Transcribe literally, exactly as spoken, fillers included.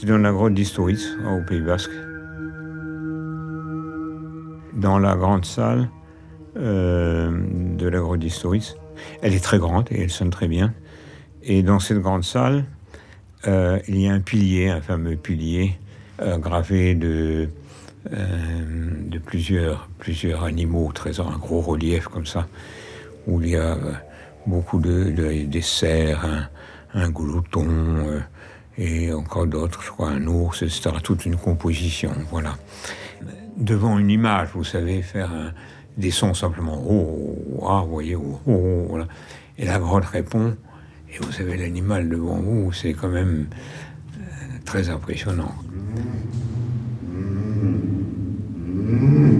C'est dans la grotte d'Isturiz, au Pays Basque. Dans la grande salle euh, de la grotte d'Isturiz. Elle est très grande et elle sonne très bien. Et dans cette grande salle, euh, il y a un pilier, un fameux pilier, euh, gravé de, euh, de plusieurs, plusieurs animaux, très, un gros relief comme ça, où il y a euh, beaucoup de, de des cerfs, un, un glouton, euh, et encore d'autres, je crois, un ours, et cetera. Toute une composition, voilà. Devant une image, vous savez, faire un, des sons simplement, oh, oh, ah, vous voyez, oh, oh, voilà. Et la grotte répond, et vous avez l'animal devant vous, c'est quand même euh, très impressionnant.